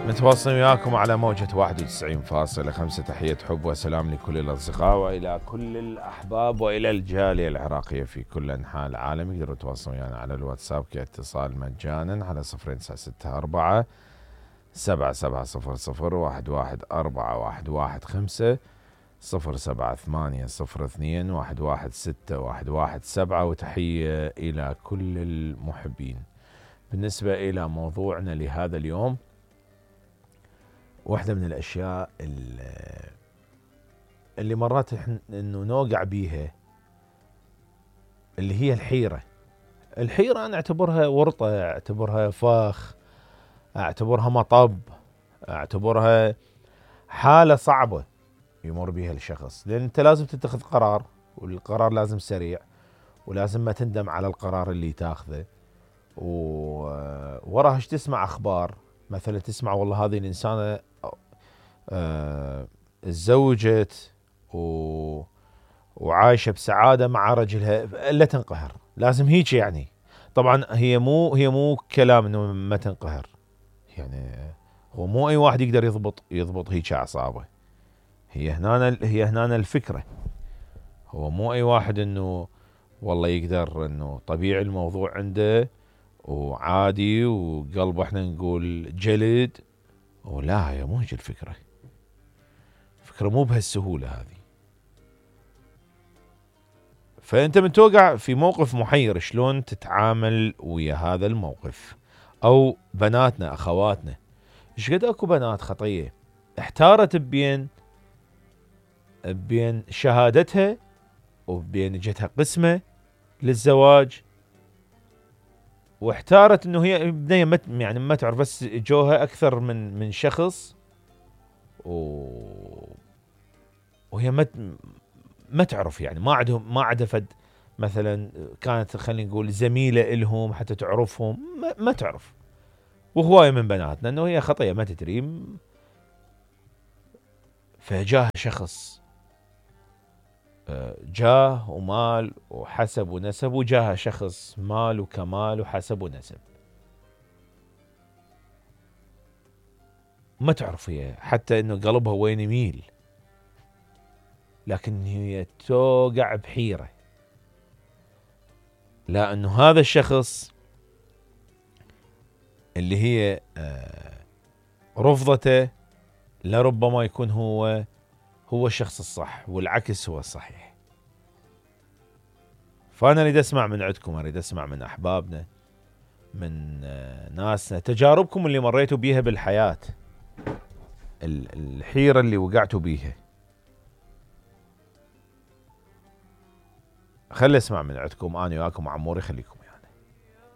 متواصلين وياكم على موجة 91.5. تحية حب وسلام لكل الأصدقاء وإلى كل الأحباب وإلى الجالية العراقية في كل أنحاء العالم. يقدروا يتواصلون ويانا على الواتساب كاتصال مجانا على 0964 7700 11415 078 02 116 وتحية إلى كل المحبين. بالنسبة إلى موضوعنا لهذا اليوم، واحدة من الأشياء اللي مرات إنه نوقع بيها اللي هي الحيرة أنا أعتبرها ورطة، أعتبرها فخ، أعتبرها مطب، أعتبرها حالة صعبة يمر بها الشخص، لأن أنت لازم تتخذ قرار، والقرار لازم سريع، ولازم ما تندم على القرار اللي تاخذه. ووراها ايش تسمع أخبار، مثلا تسمع والله هذه الإنسانة تزوجت وعايشة بسعادة مع رجلها، لا تنقهر، لازم هيك يعني. طبعا هي مو كلام انه ما تنقهر، يعني هو مو اي واحد يقدر يضبط هيك اعصابه. هي هنا الفكرة. هو مو اي واحد انه والله يقدر انه طبيعي الموضوع عنده وعادي وقلبه احنا نقول جلد، ولا هي مو هيك الفكرة. الفكرة مو بهالسهولة هذه. فأنت من توقع في موقف محير، شلون تتعامل ويا هذا الموقف؟ أو بناتنا أخواتنا، إيش قد أكو بنات خطية احتارت بين شهادتها وبين جتها قسمة للزواج، واحتارت إنه هي بنية ما تعرف، بس جوها أكثر من شخص وهي ما تعرف، يعني ما عندها فد مثلا كانت خلينا نقول زميلة إلهم حتى تعرفهم، ما تعرف. وهواية من بناتنا انه هي خطية ما تدري، فجاه شخص جاه ومال وحسب ونسب، وجاه شخص مال وكمال وحسب ونسب، ما تعرف هي حتى انه قلبها وين يميل، لكن هي توقع بحيرة. لا انه هذا الشخص اللي هي رفضته لربما يكون هو الشخص الصح، والعكس هو الصحيح. فأنا أريد أسمع من عندكم، أريد أسمع من أحبابنا، من ناسنا، تجاربكم اللي مريتوا بيها بالحياة، الحيرة اللي وقعتوا بيها. خلي أسمع من عندكم. أنا وياكم عموري، خليكم.